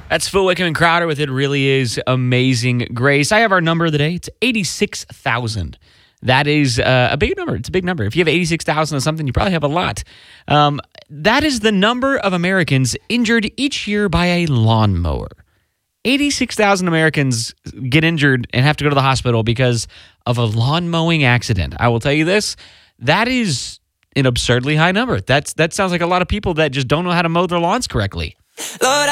That's Phil Wickham and Crowder with It Really Is Amazing Grace. I have our number of the day. It's 86,000. That is a big number. It's a big number. If you have 86,000 of something, you probably have a lot. That is the number of Americans injured each year by a lawnmower. 86,000 Americans get injured and have to go to the hospital because of a lawn mowing accident. I will tell you this, that is an absurdly high number. That sounds like a lot of people that just don't know how to mow their lawns correctly. Lord,